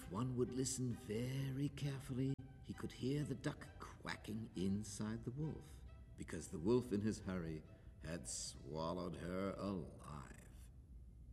If one would listen very carefully, he could hear the duck quacking inside the wolf, because the wolf in his hurry had swallowed her alive.